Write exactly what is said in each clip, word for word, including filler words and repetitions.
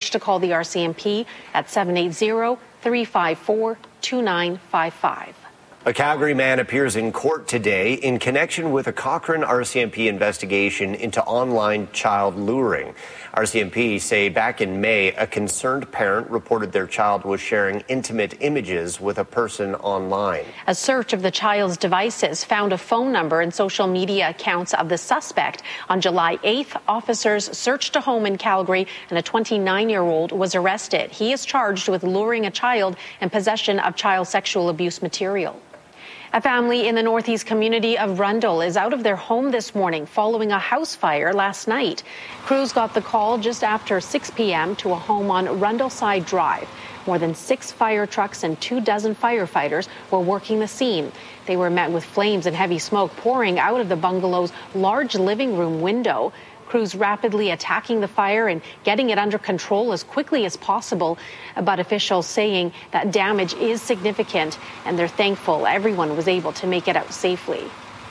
encouraged to call the R C M P at seven eight zero, three five four, two nine five five. A Calgary man appears in court today in connection with a Cochrane R C M P investigation into online child luring. R C M P say back in May, a concerned parent reported their child was sharing intimate images with a person online. A search of the child's devices found a phone number and social media accounts of the suspect. On July eighth, officers searched a home in Calgary and a twenty-nine-year-old was arrested. He is charged with luring a child and possession of child sexual abuse material. A family in the northeast community of Rundle is out of their home this morning following a house fire last night. Crews got the call just after six p.m. to a home on Rundleside Drive. More than six fire trucks and two dozen firefighters were working the scene. They were met with flames and heavy smoke pouring out of the bungalow's large living room window. Crews rapidly attacking the fire and getting it under control as quickly as possible, but officials saying that damage is significant and they're thankful everyone was able to make it out safely.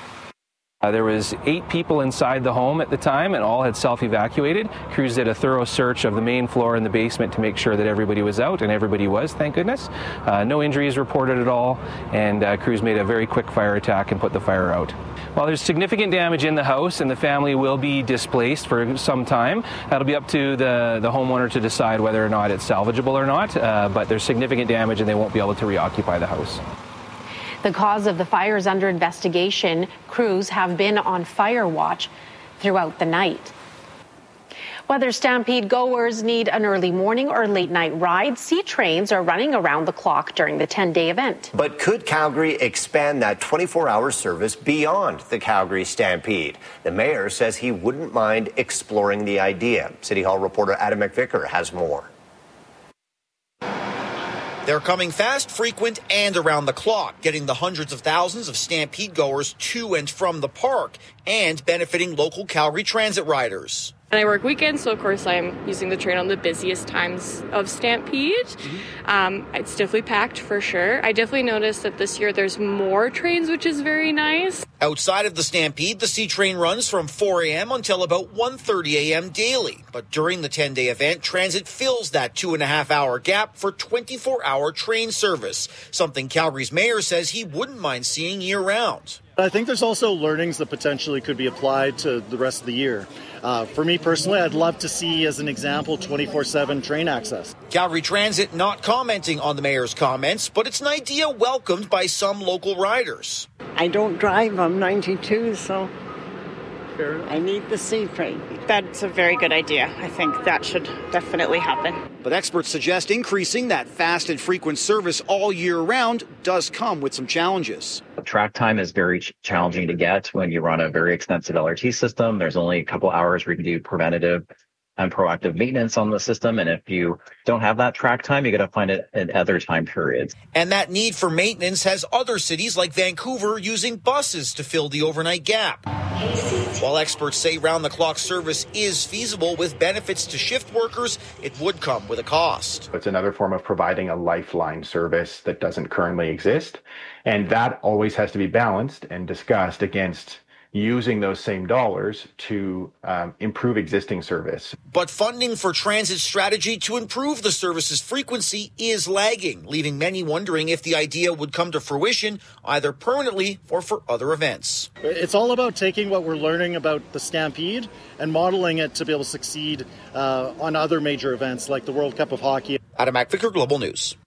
Uh, there was eight people inside the home at the time and all had self-evacuated. Crews did a thorough search of the main floor and the basement to make sure that everybody was out, and everybody was, thank goodness. Uh, no injuries reported at all, and uh, crews made a very quick fire attack and put the fire out. While there's significant damage in the house and the family will be displaced for some time, that'll be up to the, the homeowner to decide whether or not it's salvageable or not, uh, but there's significant damage and they won't be able to reoccupy the house. The cause of the fire is under investigation. Crews have been on fire watch throughout the night. Whether Stampede goers need an early morning or late night ride, C trains are running around the clock during the ten-day event. But could Calgary expand that twenty-four hour service beyond the Calgary Stampede? The mayor says he wouldn't mind exploring the idea. City Hall reporter Adam McVicker has more. They're coming fast, frequent, and around the clock, getting the hundreds of thousands of Stampede goers to and from the park and benefiting local Calgary Transit riders. And I work weekends, so of course I'm using the train on the busiest times of Stampede. Mm-hmm. Um, it's definitely packed for sure. I definitely noticed that this year there's more trains, which is very nice. Outside of the Stampede, the C train runs from four a.m. until about one thirty a.m. daily. But during the ten-day event, Transit fills that two and a half hour gap for twenty-four hour train service, something Calgary's mayor says he wouldn't mind seeing year-round. I think there's also learnings that potentially could be applied to the rest of the year. Uh, for me personally, I'd love to see, as an example, twenty-four seven train access. Calgary Transit not commenting on the mayor's comments, but it's an idea welcomed by some local riders. I don't drive, I'm ninety-two, so I need the C train. That's a very good idea. I think that should definitely happen. But experts suggest increasing that fast and frequent service all year round does come with some challenges. Track time is very ch- challenging to get when you run a very extensive L R T system. There's only a couple hours where you can do preventative and proactive maintenance on the system. And if you don't have that track time, you got to find it at other time periods. And that need for maintenance has other cities like Vancouver using buses to fill the overnight gap. While experts say round-the-clock service is feasible with benefits to shift workers, it would come with a cost. It's another form of providing a lifeline service that doesn't currently exist. And that always has to be balanced and discussed against using those same dollars to um, improve existing service. But funding for Transit's strategy to improve the service's frequency is lagging, leaving many wondering if the idea would come to fruition either permanently or for other events. It's all about taking what we're learning about the Stampede and modeling it to be able to succeed uh, on other major events like the World Cup of Hockey. Adam McVicker, Global News.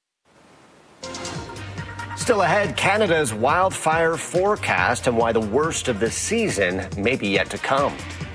Still ahead, Canada's wildfire forecast and why the worst of the season may be yet to come.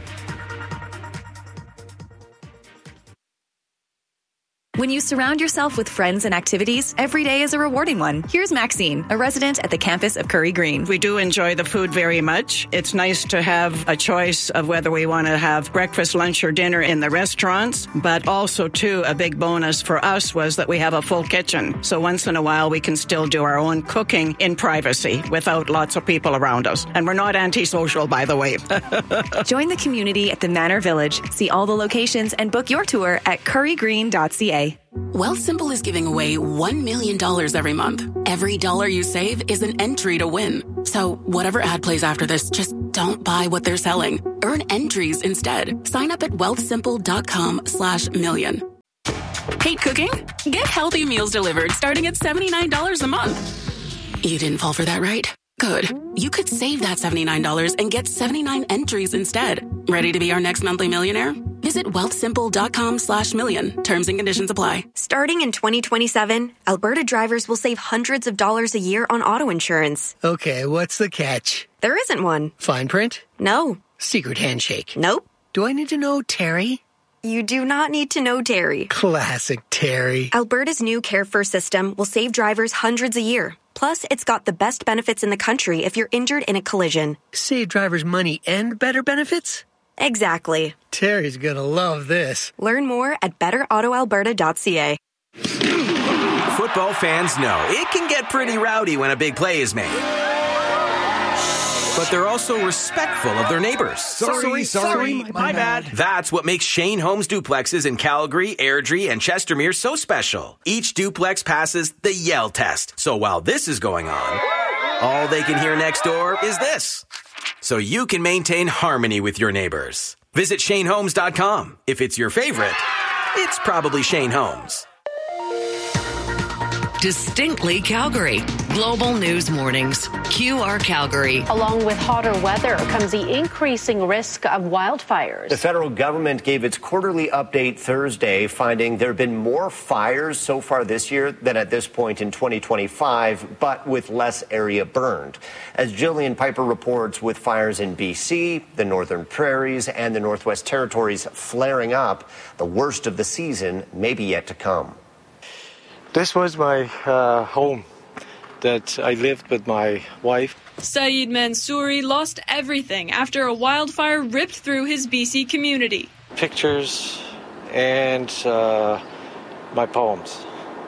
When you surround yourself with friends and activities, every day is a rewarding one. Here's Maxine, a resident at the campus of Curry Green. We do enjoy the food very much. It's nice to have a choice of whether we want to have breakfast, lunch, or dinner in the restaurants. But also, too, a big bonus for us was that we have a full kitchen. So once in a while, we can still do our own cooking in privacy without lots of people around us. And we're not antisocial, by the way. Join the community at the Manor Village. See all the locations and book your tour at curry green dot c a. Wealthsimple is giving away one million dollars every month. Every dollar you save is an entry to win. So whatever ad plays after this, just don't buy what they're selling. Earn entries instead. Sign up at wealthsimple dot com slash million. Hate cooking? Get healthy meals delivered starting at seventy-nine dollars a month. You didn't fall for that, right? Good. You could save that seventy-nine dollars and get seventy-nine entries instead. Ready to be our next monthly millionaire? Visit wealthsimple.com slash million. Terms and conditions apply. Starting in twenty twenty-seven, Alberta drivers will save hundreds of dollars a year on auto insurance. Okay, what's the catch? There isn't one. Fine print? No. Secret handshake? Nope. Do I need to know Terry? You do not need to know Terry. Classic Terry. Alberta's new Care First system will save drivers hundreds a year. Plus, it's got the best benefits in the country if you're injured in a collision. Save drivers money and better benefits? Exactly. Terry's gonna love this. Learn more at better auto alberta dot c a. Football fans know it can get pretty rowdy when a big play is made. But they're also respectful of their neighbors. Sorry, sorry, sorry my, my bad. That's what makes Shane Homes duplexes in Calgary, Airdrie, and Chestermere so special. Each duplex passes the yell test. So while this is going on, all they can hear next door is this. So you can maintain harmony with your neighbors. Visit Shane Homes dot com. If it's your favorite, it's probably Shane Homes. Distinctly Calgary. Global News Mornings. Q R Calgary. Along with hotter weather comes the increasing risk of wildfires. The federal government gave its quarterly update Thursday, finding there have been more fires so far this year than at this point in twenty twenty-five, but with less area burned. As Jillian Piper reports, with fires in B C, the Northern Prairies, and the Northwest Territories flaring up, the worst of the season may be yet to come. This was my uh, home that I lived with my wife. Saeed Mansouri lost everything after a wildfire ripped through his B C community. Pictures and uh, my poems.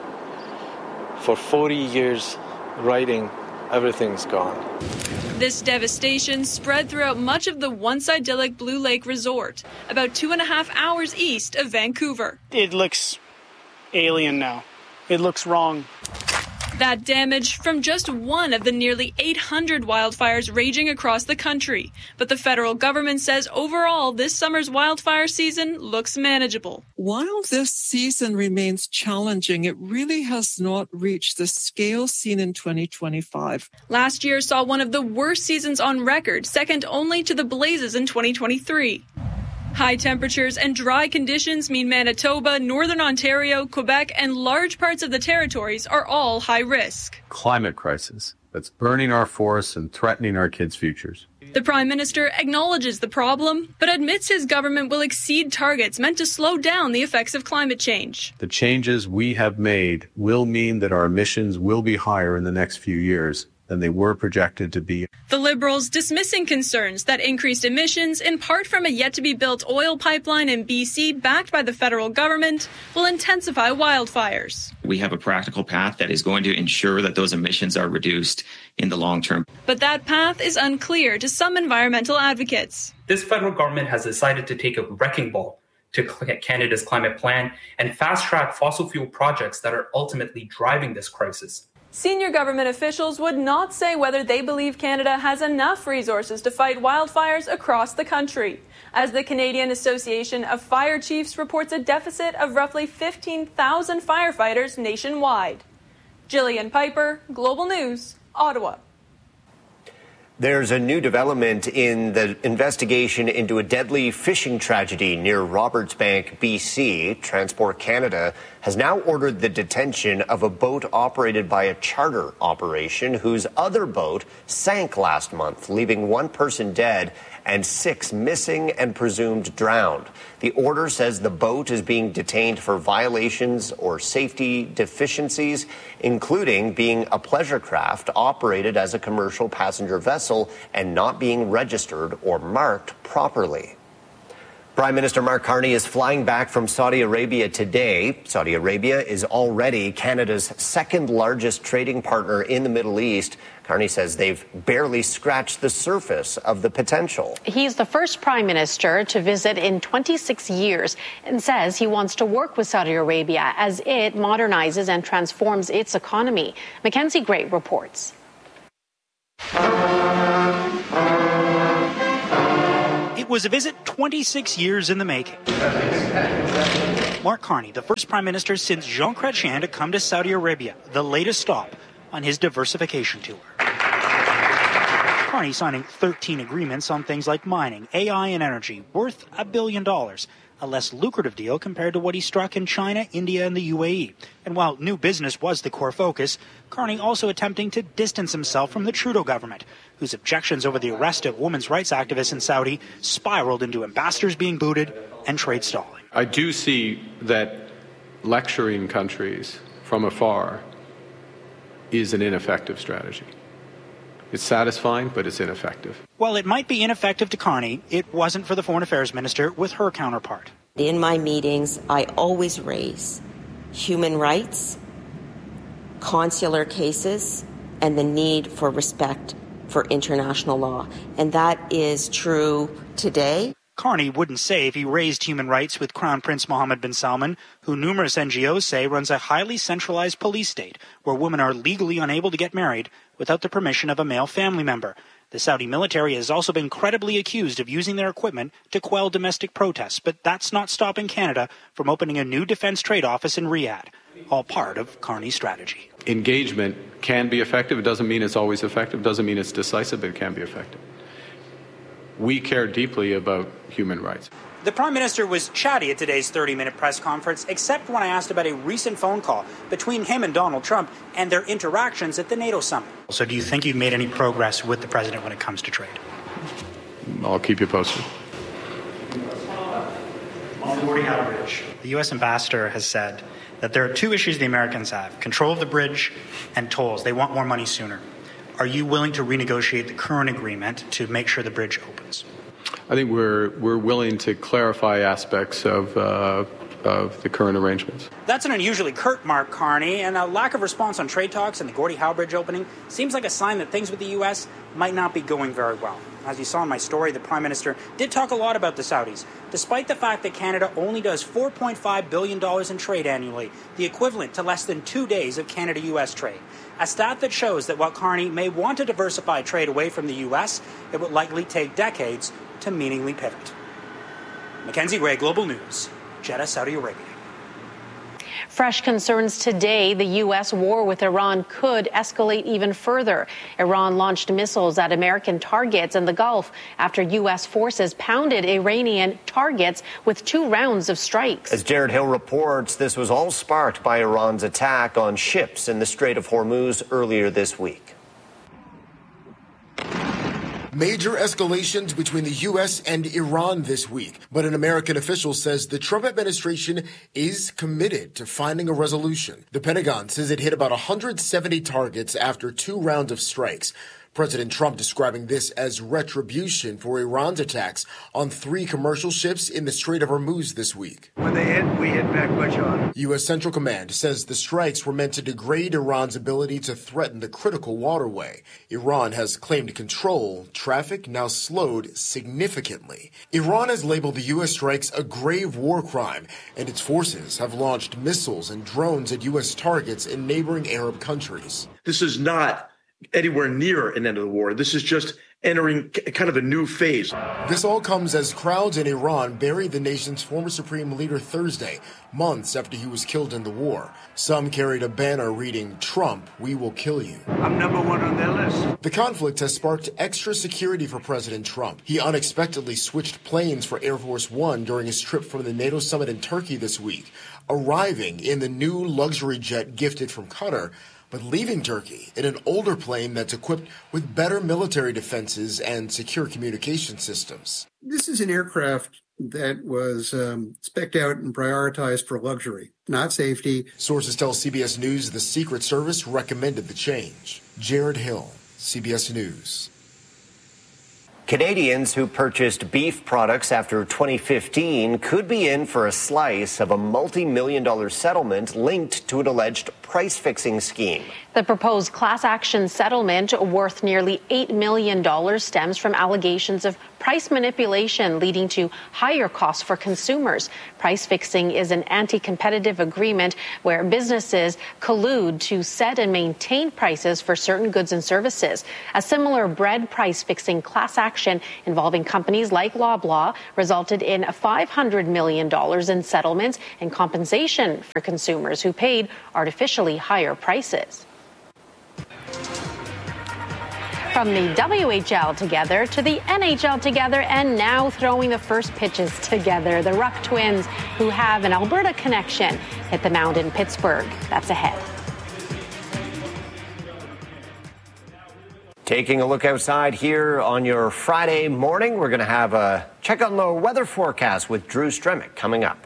For forty years writing, everything's gone. This devastation spread throughout much of the once idyllic Blue Lake Resort, about two and a half hours east of Vancouver. It looks alien now. It looks wrong. That damage from just one of the nearly eight hundred wildfires raging across the country. But the federal government says overall this summer's wildfire season looks manageable. While this season remains challenging, it really has not reached the scale seen in twenty twenty-five. Last year saw one of the worst seasons on record, second only to the blazes in twenty twenty-three. High temperatures and dry conditions mean Manitoba, Northern Ontario, Quebec, and large parts of the territories are all high risk. Climate crisis that's burning our forests and threatening our kids' futures. The Prime Minister acknowledges the problem, but admits his government will exceed targets meant to slow down the effects of climate change. The changes we have made will mean that our emissions will be higher in the next few years than they were projected to be. The Liberals dismissing concerns that increased emissions, in part from a yet-to-be-built oil pipeline in B C backed by the federal government, will intensify wildfires. We have a practical path that is going to ensure that those emissions are reduced in the long term. But that path is unclear to some environmental advocates. This federal government has decided to take a wrecking ball to Canada's climate plan and fast-track fossil fuel projects that are ultimately driving this crisis. Senior government officials would not say whether they believe Canada has enough resources to fight wildfires across the country, as the Canadian Association of Fire Chiefs reports a deficit of roughly fifteen thousand firefighters nationwide. Jillian Piper, Global News, Ottawa. There's a new development in the investigation into a deadly fishing tragedy near Roberts Bank, B C. Transport Canada has now ordered the detention of a boat operated by a charter operation whose other boat sank last month, leaving one person dead and six missing and presumed drowned. The order says the boat is being detained for violations or safety deficiencies, including being a pleasure craft operated as a commercial passenger vessel and not being registered or marked properly. Prime Minister Mark Carney is flying back from Saudi Arabia today. Saudi Arabia is already Canada's second largest trading partner in the Middle East. Carney says they've barely scratched the surface of the potential. He's the first prime minister to visit in twenty-six years and says he wants to work with Saudi Arabia as it modernizes and transforms its economy. Mackenzie Gray reports. It was a visit twenty-six years in the making. Mark Carney, the first prime minister since Jean Chrétien to come to Saudi Arabia, the latest stop on his diversification tour. Carney signing thirteen agreements on things like mining, A I, and energy, worth a billion dollars. A less lucrative deal compared to what he struck in China, India, and the U A E. And while new business was the core focus, Carney also attempting to distance himself from the Trudeau government, whose objections over the arrest of women's rights activists in Saudi spiraled into ambassadors being booted and trade stalling. I do see that lecturing countries from afar is an ineffective strategy. It's satisfying, but it's ineffective. While it might be ineffective to Carney, it wasn't for the Foreign Affairs Minister with her counterpart. In my meetings, I always raise human rights, consular cases, and the need for respect for international law. And that is true today. Carney wouldn't say if he raised human rights with Crown Prince Mohammed bin Salman, who numerous N G Os say runs a highly centralized police state where women are legally unable to get married without the permission of a male family member. The Saudi military has also been credibly accused of using their equipment to quell domestic protests, but that's not stopping Canada from opening a new defense trade office in Riyadh, all part of Carney's strategy. Engagement can be effective. It doesn't mean it's always effective. It doesn't mean it's decisive, but it can be effective. We care deeply about human rights. The Prime Minister was chatty at today's thirty-minute press conference, except when I asked about a recent phone call between him and Donald Trump and their interactions at the NATO summit. So do you think you've made any progress with the president when it comes to trade? I'll keep you posted. On Gordie Howe Bridge, the U S ambassador has said that there are two issues the Americans have: control of the bridge and tolls. They want more money sooner. Are you willing to renegotiate the current agreement to make sure the bridge opens? I think we're we're willing to clarify aspects of uh, of the current arrangements. That's an unusually curt Mark Carney, and a lack of response on trade talks and the Gordie Howe Bridge opening seems like a sign that things with the U S might not be going very well. As you saw in my story, the Prime Minister did talk a lot about the Saudis, despite the fact that Canada only does four point five billion dollars in trade annually, the equivalent to less than two days of Canada U S trade. A stat that shows that while Carney may want to diversify trade away from the U S, it would likely take decades to meaningfully pivot. Mackenzie Gray, Global News, Jeddah, Saudi Arabia. Fresh concerns today. The U S war with Iran could escalate even further. Iran launched missiles at American targets in the Gulf after U S forces pounded Iranian targets with two rounds of strikes. As Jared Hill reports, this was all sparked by Iran's attack on ships in the Strait of Hormuz earlier this week. Major escalations between the U S and Iran this week, but an American official says the Trump administration is committed to finding a resolution. The Pentagon says it hit about one hundred seventy targets after two rounds of strikes. President Trump describing this as retribution for Iran's attacks on three commercial ships in the Strait of Hormuz this week. When they hit, we hit back much harder. U S Central Command says the strikes were meant to degrade Iran's ability to threaten the critical waterway. Iran has claimed control. Traffic now slowed significantly. Iran has labeled the U S strikes a grave war crime, and its forces have launched missiles and drones at U S targets in neighboring Arab countries. This is not anywhere near an end of the war. This is just entering kind of a new phase. This all comes as crowds in Iran buried the nation's former supreme leader Thursday, months after he was killed in the war. Some carried a banner reading, "Trump, we will kill you." I'm number one on their list. The conflict has sparked extra security for President Trump. He unexpectedly switched planes for Air Force One during his trip from the NATO summit in Turkey this week, arriving in the new luxury jet gifted from Qatar, but leaving Turkey in an older plane that's equipped with better military defenses and secure communication systems. This is an aircraft that was um, spec'd out and prioritized for luxury, not safety. Sources tell C B S News the Secret Service recommended the change. Jared Hill, C B S News. Canadians who purchased beef products after twenty fifteen could be in for a slice of a multi-million dollar settlement linked to an alleged price-fixing scheme. The proposed class action settlement worth nearly eight million dollars stems from allegations of price manipulation leading to higher costs for consumers. Price fixing is an anti-competitive agreement where businesses collude to set and maintain prices for certain goods and services. A similar bread price fixing class action involving companies like Loblaw resulted in five hundred million dollars in settlements and compensation for consumers who paid artificially higher prices. From the W H L together to the N H L together, and now throwing the first pitches together. The Ruck Twins, who have an Alberta connection, hit the mound in Pittsburgh. That's ahead. Taking a look outside here on your Friday morning, we're going to have a check on the weather forecast with Drew Stremick coming up.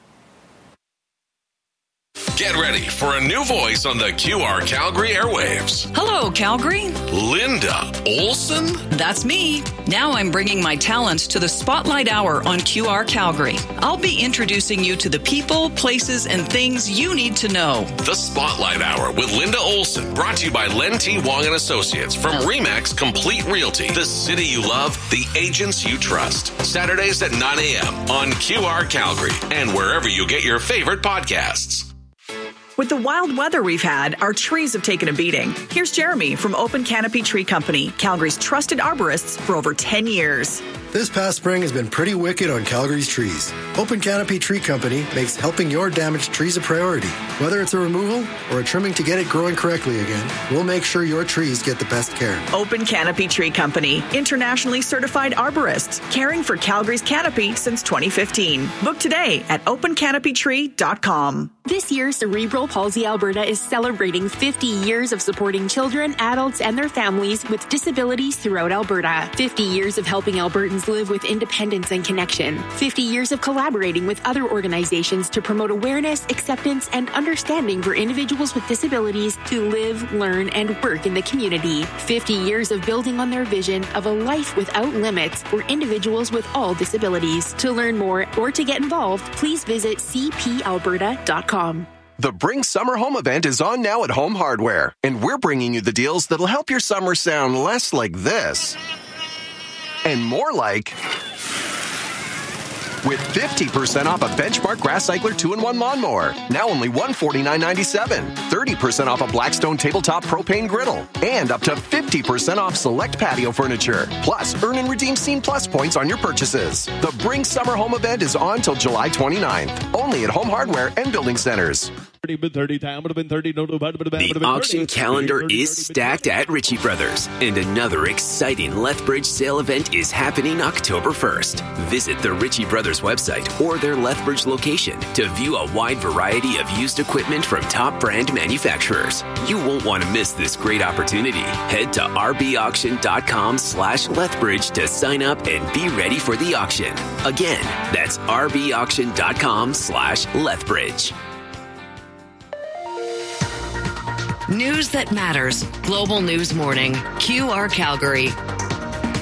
Get ready for a new voice on the Q R Calgary airwaves. Hello, Calgary. Linda Olson? That's me. Now I'm bringing my talents to the Spotlight Hour on Q R Calgary. I'll be introducing you to the people, places, and things you need to know. The Spotlight Hour with Linda Olson, brought to you by Len T. Wong and Associates from oh. Remax Complete Realty. The city you love, the agents you trust. Saturdays at nine a.m. on Q R Calgary and wherever you get your favorite podcasts. With the wild weather we've had, our trees have taken a beating. Here's Jeremy from Open Canopy Tree Company, Calgary's trusted arborists for over ten years. This past spring has been pretty wicked on Calgary's trees. Open Canopy Tree Company makes helping your damaged trees a priority. Whether it's a removal or a trimming to get it growing correctly again, we'll make sure your trees get the best care. Open Canopy Tree Company, internationally certified arborists, caring for Calgary's canopy since twenty fifteen. Book today at open canopy tree dot com. This year, Cerebral Palsy Alberta is celebrating fifty years of supporting children, adults, and their families with disabilities throughout Alberta. fifty years of helping Albertans live with independence and connection. fifty years of collaborating with other organizations to promote awareness, acceptance, and understanding for individuals with disabilities to live, learn, and work in the community. fifty years of building on their vision of a life without limits for individuals with all disabilities. To learn more or to get involved, please visit c p alberta dot com. The Bring Summer Home event is on now at Home Hardware, and we're bringing you the deals that'll help your summer sound less like this and more like, with fifty percent off a Benchmark Grass Cycler two in one lawnmower, now only one hundred forty-nine dollars and ninety-seven cents, thirty percent off a Blackstone tabletop propane griddle, and up to fifty percent off select patio furniture. Plus, earn and redeem Scene Plus points on your purchases. The Bring Summer Home event is on till July twenty-ninth, only at Home Hardware and Building Centers. The auction calendar is stacked at Ritchie Brothers, and another exciting Lethbridge sale event is happening October first. Visit the Ritchie Brothers website or their Lethbridge location to view a wide variety of used equipment from top brand manufacturers. You won't want to miss this great opportunity. Head to rbauction.com slash Lethbridge to sign up and be ready for the auction. Again, that's rbauction.com slash Lethbridge. News that matters. Global News Morning. Q R Calgary.